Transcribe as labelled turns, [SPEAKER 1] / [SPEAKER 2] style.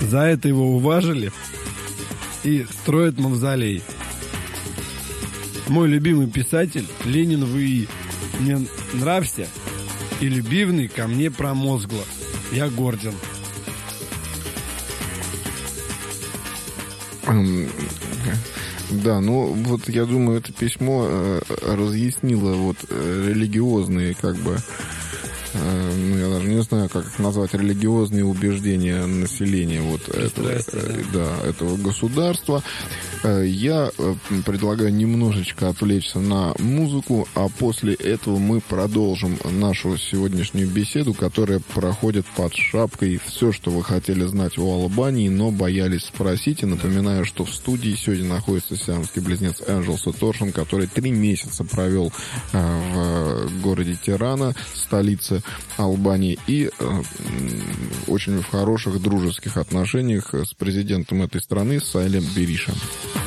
[SPEAKER 1] За это его уважили и строят мавзолей. Мой любимый писатель Ленин В.И. Мне нравься и любивный ко мне промозгло. Я горден.
[SPEAKER 2] Да, ну вот я думаю, это письмо разъяснило вот религиозные как бы, ну я даже не знаю, как их назвать, религиозные убеждения населения вот этого государства. Я предлагаю немножечко отвлечься на музыку, а после этого мы продолжим нашу сегодняшнюю беседу, которая проходит под шапкой «Все, что вы хотели знать о Албании, но боялись спросить». И напоминаю, что в студии сегодня находится сиамский близнец Энджел Саторшин, который 3 месяца провел в городе Тирана, столице Албании, и очень в хороших дружеских отношениях с президентом этой страны Сайлем Беришем.